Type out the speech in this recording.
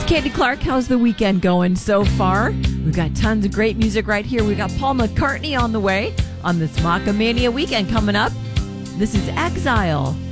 Katie Clark, how's the weekend going so far? We've got tons of great music right here. We got Paul McCartney on the way on this Macamania weekend coming up. This is Exile.